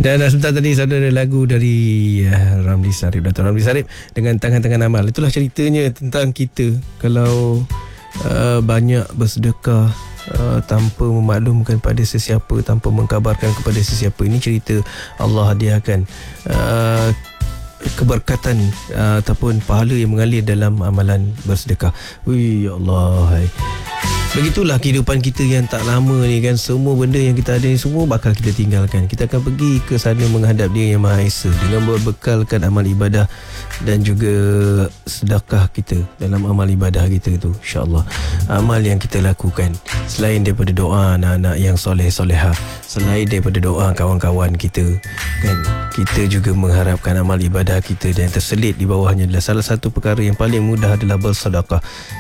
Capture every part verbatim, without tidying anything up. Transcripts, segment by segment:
Dan uh, sebentar tadi saudara lagu dari uh, Ramli Sarip, Dato' Ramli Sarip dengan Tangan-Tangan Amal. Itulah ceritanya tentang kita. Kalau uh, banyak bersedekah uh, tanpa memaklumkan pada sesiapa, tanpa mengkabarkan kepada sesiapa, ini cerita Allah hadiahkan uh, keberkatan uh, ataupun pahala yang mengalir dalam amalan bersedekah. Wih, ya Allah, hai. Begitulah kehidupan kita yang tak lama ni kan. Semua benda yang kita ada ni semua bakal kita tinggalkan. Kita akan pergi ke sana menghadap Dia Yang Maha Esa dengan berbekalkan amal ibadah dan juga sedekah kita dalam amal ibadah kita tu, insya-Allah. Amal yang kita lakukan selain daripada doa anak-anak yang soleh-soleha, selain daripada doa kawan-kawan kita kan, kita juga mengharapkan amal ibadah kita dan terselit di bawahnya adalah salah satu perkara yang paling mudah adalah bersedekah.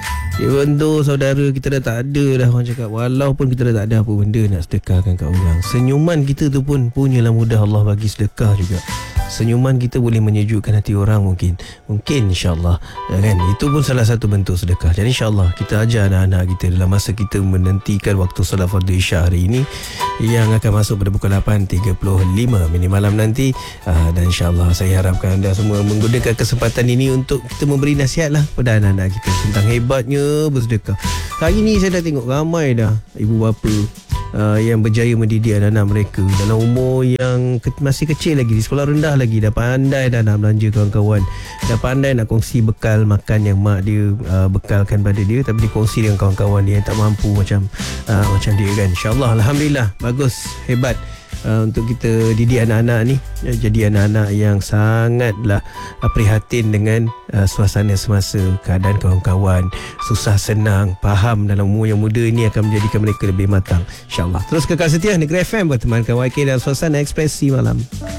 Even though saudara kita dah tak ada dah, orang cakap walaupun kita dah tak ada apa benda nak sedekahkan kat orang, senyuman kita tu pun punyalah mudah Allah bagi sedekah juga. Senyuman kita boleh menyejukkan hati orang mungkin. Mungkin insya-Allah ya kan? Itu pun salah satu bentuk sedekah. Jadi insya-Allah kita ajar anak-anak kita dalam masa kita menantikan waktu solat fardu Isyak hari ini yang akan masuk pada pukul lapan tiga puluh lima minit malam nanti. uh, Dan insya-Allah saya harapkan anda semua menggunakan kesempatan ini untuk kita memberi nasihat lah kepada anak-anak kita tentang hebatnya bersedekah. Hari ni saya dah tengok ramai dah ibu bapa Uh, yang berjaya mendidik anak-anak mereka dalam umur yang ke- masih kecil lagi, di sekolah rendah lagi, dah pandai dah nak belanja kawan-kawan, dah pandai nak kongsi bekal makan yang mak dia uh, bekalkan pada dia, tapi dia kongsi dengan kawan-kawan dia yang tak mampu macam uh, macam dia kan. InsyaAllah, Alhamdulillah, bagus, hebat. Uh, untuk kita didik anak-anak ni ya, jadi anak-anak yang sangatlah uh, prihatin dengan uh, suasana semasa, keadaan kawan-kawan, susah senang, faham dalam umur yang muda ini akan menjadikan mereka lebih matang, insyaAllah. Terus kekal setia Negeri F M bertemankan Y K dan suasana ekspresi malam.